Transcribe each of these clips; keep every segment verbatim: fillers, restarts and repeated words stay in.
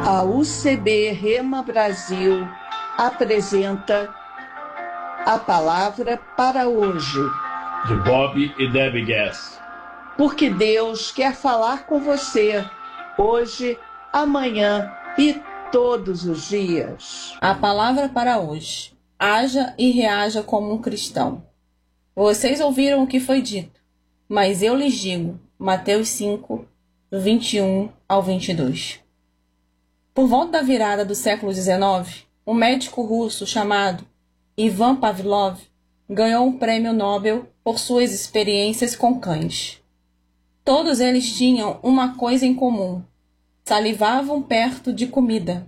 A U C B Rema Brasil apresenta a palavra para hoje. De Bob e Debbie Gass. Porque Deus quer falar com você hoje, amanhã e todos os dias. A palavra para hoje. Haja e reaja como um cristão. Vocês ouviram o que foi dito, mas eu lhes digo, Mateus cinco, do vinte e um ao vinte e dois. Por volta da virada do século dezenove, um médico russo chamado Ivan Pavlov ganhou um prêmio Nobel por suas experiências com cães. Todos eles tinham uma coisa em comum: salivavam perto de comida.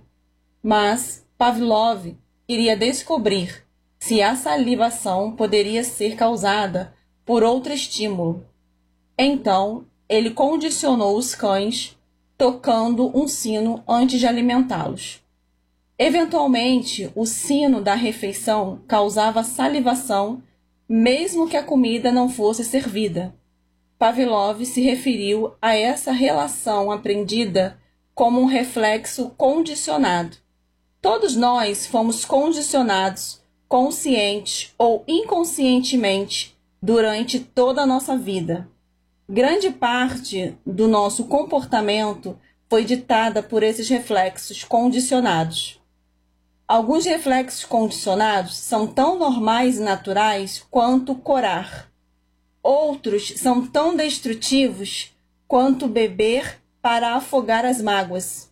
Mas Pavlov queria descobrir se a salivação poderia ser causada por outro estímulo. Então, ele condicionou os cães tocando um sino antes de alimentá-los. Eventualmente, o sino da refeição causava salivação, mesmo que a comida não fosse servida. Pavlov se referiu a essa relação aprendida como um reflexo condicionado. Todos nós fomos condicionados, consciente ou inconscientemente, durante toda a nossa vida. Grande parte do nosso comportamento foi ditada por esses reflexos condicionados. Alguns reflexos condicionados são tão normais e naturais quanto corar. Outros são tão destrutivos quanto beber para afogar as mágoas.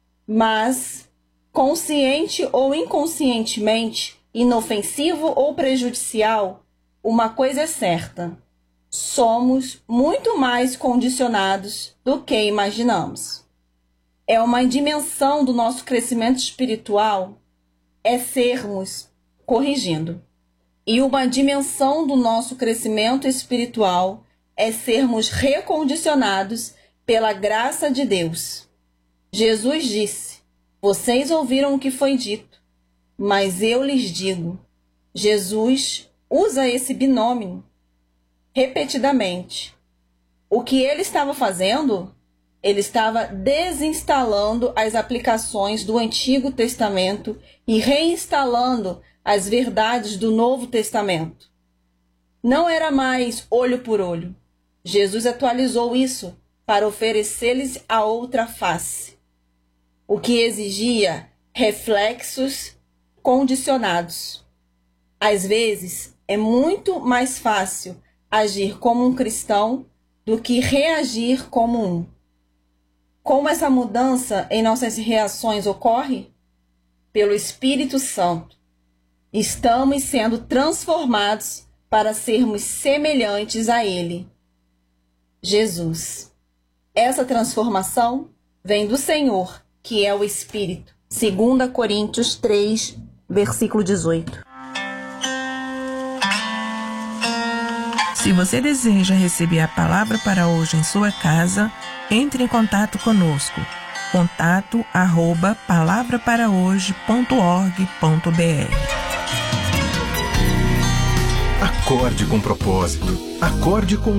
Mas, consciente ou inconscientemente, inofensivo ou prejudicial, uma coisa é certa: somos muito mais condicionados do que imaginamos. É uma dimensão do nosso crescimento espiritual é sermos, corrigindo, e uma dimensão do nosso crescimento espiritual é sermos recondicionados pela graça de Deus. Jesus disse: vocês ouviram o que foi dito, mas eu lhes digo. Jesus usa esse binômio repetidamente. O que ele estava fazendo? Ele estava desinstalando as aplicações do Antigo Testamento e reinstalando as verdades do Novo Testamento. Não era mais olho por olho. Jesus atualizou isso para oferecer-lhes a outra face, o que exigia reflexos condicionados. Às vezes, é muito mais fácil agir como um cristão do que reagir como um. Como essa mudança em nossas reações ocorre? Pelo Espírito Santo. Estamos sendo transformados para sermos semelhantes a Ele, Jesus. Essa transformação vem do Senhor, que é o Espírito. Segunda Coríntios três, versículo dezoito. Se você deseja receber a palavra para hoje em sua casa, entre em contato conosco. Contato arroba palavra para hoje ponto org ponto br. Acorde com propósito. Acorde com